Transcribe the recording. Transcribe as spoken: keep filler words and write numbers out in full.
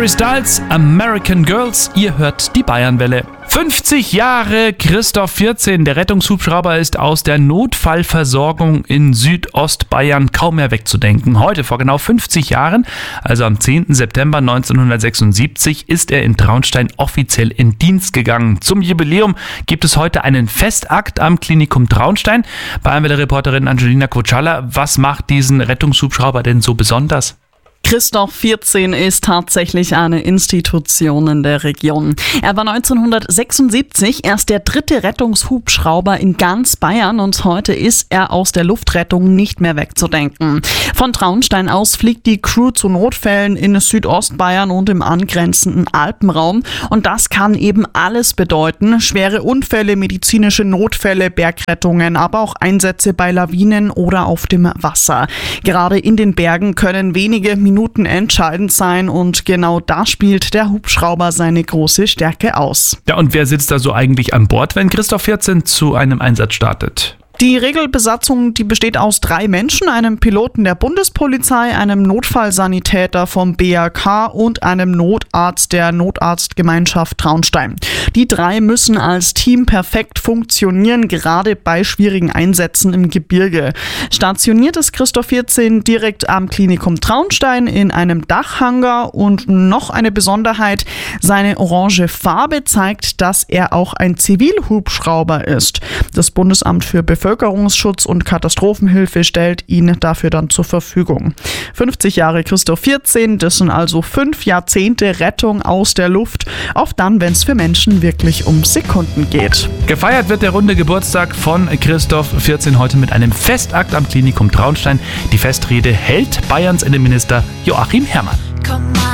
Harry Styles, American Girls, ihr hört die Bayernwelle. fünfzig Jahre Christoph vierzehn, der Rettungshubschrauber ist aus der Notfallversorgung in Südostbayern kaum mehr wegzudenken. Heute, vor genau fünfzig Jahren, also am zehnten September neunzehnhundertsechsundsiebzig, ist er in Traunstein offiziell in Dienst gegangen. Zum Jubiläum gibt es heute einen Festakt am Klinikum Traunstein. Bayernwelle-Reporterin Angelina Kotschalla, was macht diesen Rettungshubschrauber denn so besonders? Christoph vierzehn ist tatsächlich eine Institution in der Region. Er war neunzehnhundertsechsundsiebzig erst der dritte Rettungshubschrauber in ganz Bayern und heute ist er aus der Luftrettung nicht mehr wegzudenken. Von Traunstein aus fliegt die Crew zu Notfällen in Südostbayern und im angrenzenden Alpenraum und das kann eben alles bedeuten. Schwere Unfälle, medizinische Notfälle, Bergrettungen, aber auch Einsätze bei Lawinen oder auf dem Wasser. Gerade in den Bergen können wenige Minuten Minuten entscheidend sein und genau da spielt der Hubschrauber seine große Stärke aus. Ja, und wer sitzt da so eigentlich an Bord, wenn Christoph vierzehn zu einem Einsatz startet? Die Regelbesatzung, die besteht aus drei Menschen, einem Piloten der Bundespolizei, einem Notfallsanitäter vom B A K und einem Notarzt der Notarztgemeinschaft Traunstein. Die drei müssen als Team perfekt funktionieren, gerade bei schwierigen Einsätzen im Gebirge. Stationiert ist Christoph vierzehn direkt am Klinikum Traunstein in einem Dachhangar und noch eine Besonderheit, seine orange Farbe zeigt, dass er auch ein Zivilhubschrauber ist. Das Bundesamt für Bevölkerungsschutz Bevölkerungsschutz und Katastrophenhilfe stellt ihn dafür dann zur Verfügung. fünfzig Jahre Christoph vierzehn, das sind also fünf Jahrzehnte Rettung aus der Luft, auch dann, wenn es für Menschen wirklich um Sekunden geht. Gefeiert wird der runde Geburtstag von Christoph vierzehn heute mit einem Festakt am Klinikum Traunstein. Die Festrede hält Bayerns Innenminister Joachim Herrmann.